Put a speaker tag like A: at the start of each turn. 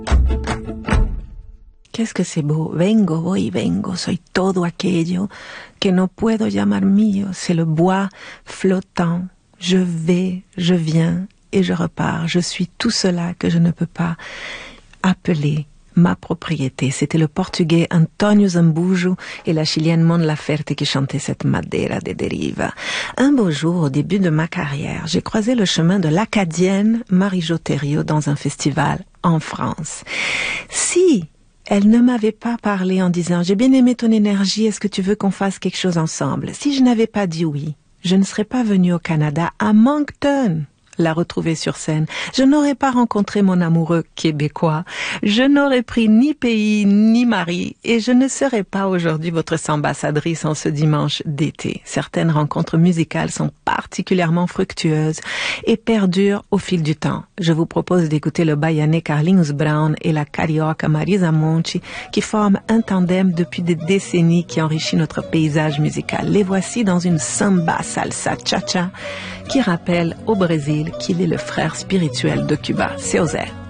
A: Qu'est-ce que c'est beau. Vengo, voy, vengo. Soy todo aquello que no puedo llamar mío. C'est le bois flottant. Je vais, je viens et je repars. Je suis tout cela que je ne peux pas appeler ma propriété. C'était le portugais Antonio Zambujo et la chilienne Mon Laferte qui chantaient cette Madeira de Deriva. Un beau jour, au début de ma carrière, j'ai croisé le chemin de l'acadienne Marie-Jo Thériault dans un festival en France. Si elle ne m'avait pas parlé en disant « J'ai bien aimé ton énergie, est-ce que tu veux qu'on fasse quelque chose ensemble ?» Si je n'avais pas dit oui, je ne serais pas venue au Canada, à Moncton, la retrouver sur scène. Je n'aurais pas rencontré mon amoureux québécois. Je n'aurais pris ni pays ni mari et je ne serais pas aujourd'hui votre ambassadrice en ce dimanche d'été. Certaines rencontres musicales sont particulièrement fructueuses et perdurent au fil du temps. Je vous propose d'écouter le Bahianais Carlinhos Brown et la Carioca Marisa Monti qui forment un tandem depuis des décennies qui enrichit notre paysage musical. Les voici dans une samba salsa cha-cha qui rappelle au Brésil qu'il est le frère spirituel de Cuba. C'est Oser.